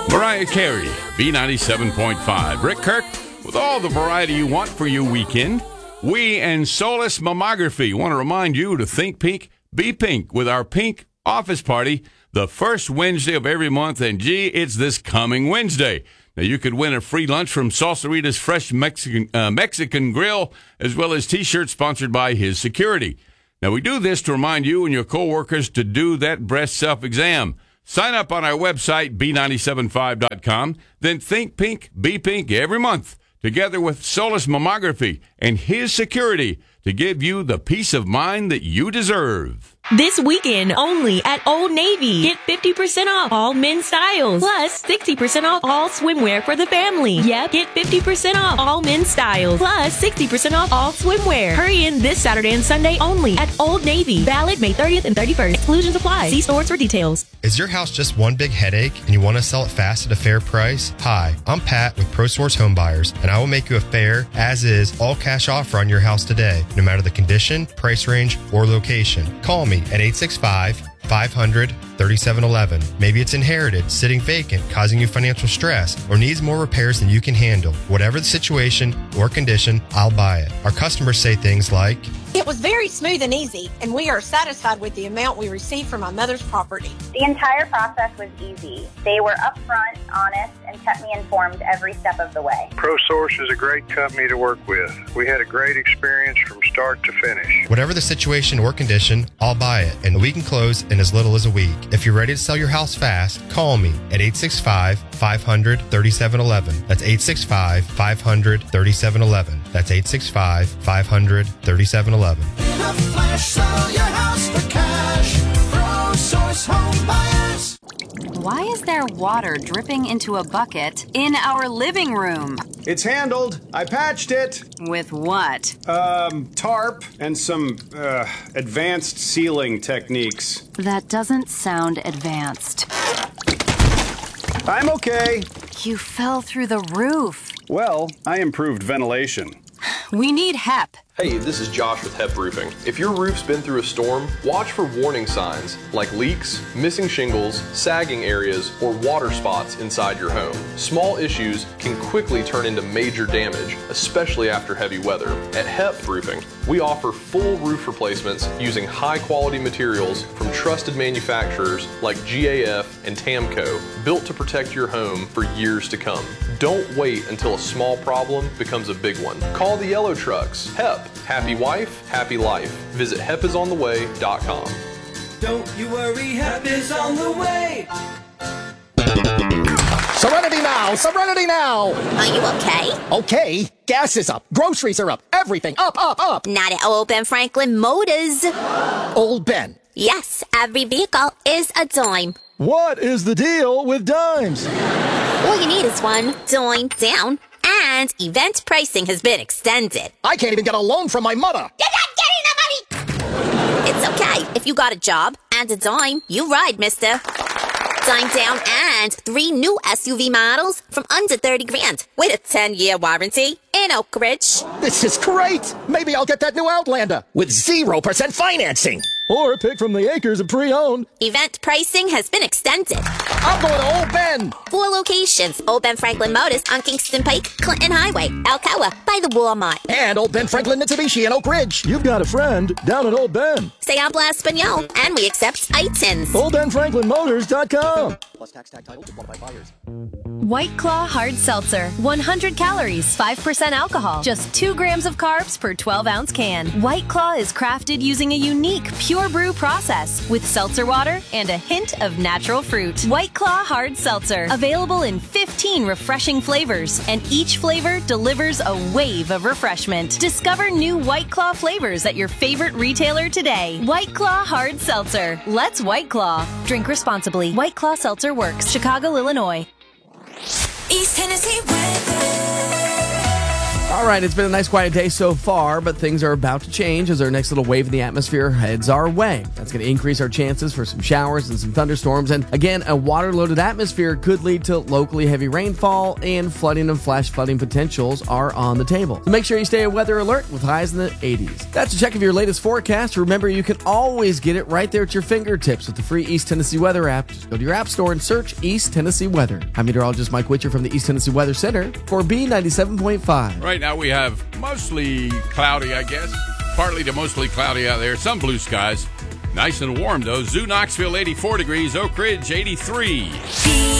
Mariah Carey, B97.5. Rick Kirk, with all the variety you want for your weekend. We and Solis Mammography want to remind you to think pink, be pink with our pink office party the first Wednesday of every month. And gee, it's this coming Wednesday. Now, you could win a free lunch from Salsarita's Fresh Mexican Grill, as well as T-shirts sponsored by His Security. Now, we do this to remind you and your coworkers to do that breast self-exam. Sign up on our website, B975.com. Then think pink, be pink every month, together with Solis Mammography and His Security, to give you the peace of mind that you deserve. This weekend only at Old Navy. Get 50% off all men's styles. Plus 60% off all swimwear for the family. Yep, get 50% off all men's styles. Plus 60% off all swimwear. Hurry in this Saturday and Sunday only at Old Navy. Valid May 30th and 31st. Exclusions apply. See stores for details. Is your house just one big headache and you want to sell it fast at a fair price? Hi, I'm Pat with ProSource Home Buyers, and I will make you a fair, as-is, all-cash offer on your house today, no matter the condition, price range, or location. Call me at 865-500-3711. Maybe it's inherited, sitting vacant, causing you financial stress, or needs more repairs than you can handle. Whatever the situation or condition, I'll buy it. Our customers say things like, "It was very smooth and easy, and we are satisfied with the amount we received from my mother's property." The entire process was easy. They were upfront, honest, and kept me informed every step of the way. ProSource is a great company to work with. We had a great experience from start to finish. whatever the situation or condition, I'll buy it, and we can close in as little as a week. If you're ready to sell your house fast, call me at 865-500-3711. That's 865-500-3711. That's 865-500-3711. In a flash, sell your house for cash. ProSource Home Buyers. Why is there water dripping into a bucket in our living room? It's handled. I patched it. With what? Tarp and some, advanced sealing techniques. That doesn't sound advanced. I'm okay. You fell through the roof. Well, I improved ventilation. We need HEP. Hey, this is Josh with HEP Roofing. If your roof's been through a storm, watch for warning signs like leaks, missing shingles, sagging areas, or water spots inside your home. Small issues can quickly turn into major damage, especially after heavy weather. At HEP Roofing, we offer full roof replacements using high-quality materials from trusted manufacturers like GAF and TAMCO, built to protect your home for years to come. Don't wait until a small problem becomes a big one. Call the Yellow Trucks. HEP. Happy wife, happy life. Visit hepisontheway.com. Don't you worry, HEP is on the way. Serenity now! Serenity now! Are you okay? Okay. Gas is up. Groceries are up. Everything up, up, up. Not at Old Ben Franklin Motors. Old Ben. Yes, every vehicle is a dime. What is the deal with dimes? All you need is one dime down, and event pricing has been extended. I can't even get a loan from my mother. You're not getting the money! It's okay. If you got a job and a dime, you ride, mister. Dime down and 3 new SUV models from under 30 grand with a 10-year warranty in Oak Ridge. This is great. Maybe I'll get that new Outlander with 0% financing. Or a pick from the acres of pre-owned. Event pricing has been extended. I'm going to Old Ben. 4 locations. Old Ben Franklin Motors on Kingston Pike, Clinton Highway, Alcoa, by the Walmart. And Old Ben Franklin Mitsubishi in Oak Ridge. You've got a friend down at Old Ben. Say habla Espanol, and we accept ITINs. OldBenFranklinMotors.com. Plus tax tag title to qualified buyers. White Claw Hard Seltzer. 100 calories, 5% alcohol, just 2 grams of carbs per 12-ounce can. White Claw is crafted using a unique pure brew process with seltzer water and a hint of natural fruit. White Claw Hard Seltzer. Available in 15 refreshing flavors, and each flavor delivers a wave of refreshment. Discover new White Claw flavors at your favorite retailer today. White Claw Hard Seltzer. Let's White Claw. Drink responsibly. White Claw Seltzer works. Chicago, Illinois. East Tennessee weather. All right, it's been a nice quiet day so far, but things are about to change as our next little wave in the atmosphere heads our way. That's going to increase our chances for some showers and some thunderstorms. And again, a water-loaded atmosphere could lead to locally heavy rainfall, and flooding and flash flooding potentials are on the table. So make sure you stay a weather alert with highs in the 80s. That's a check of your latest forecast. Remember, you can always get it right there at your fingertips with the free East Tennessee Weather app. Just go to your app store and search East Tennessee Weather. I'm meteorologist Mike Witcher from the East Tennessee Weather Center for B97.5. Right now we have mostly cloudy, I guess. Partly to mostly cloudy out there. Some blue skies. Nice and warm, though. Zoo Knoxville, 84 degrees. Oak Ridge, 83.